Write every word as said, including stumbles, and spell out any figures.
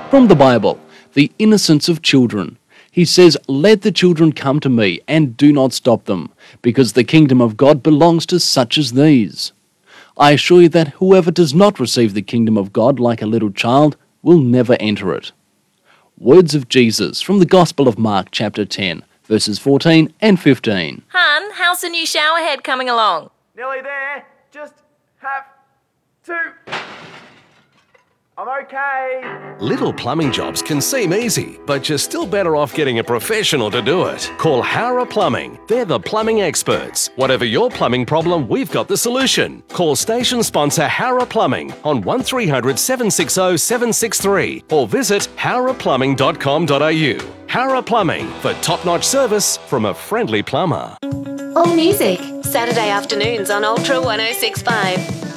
From the Bible, the innocence of children. He says, "Let the children come to me, and do not stop them, because the kingdom of God belongs to such as these." I assure you that whoever does not receive the kingdom of God like a little child will never enter it. Words of Jesus from the Gospel of Mark chapter ten, verses fourteen and fifteen. Hun, how's the new shower head coming along? Nearly there. Just have to... I'm okay. Little plumbing jobs can seem easy, but you're still better off getting a professional to do it. Call Hara Plumbing. They're the plumbing experts. Whatever your plumbing problem, we've got the solution. Call station sponsor Hara Plumbing on one three hundred, seven six zero, seven six three or visit hara plumbing dot com dot a u. Hara Plumbing, for top-notch service from a friendly plumber. All music, Saturday afternoons on Ultra one oh six point five.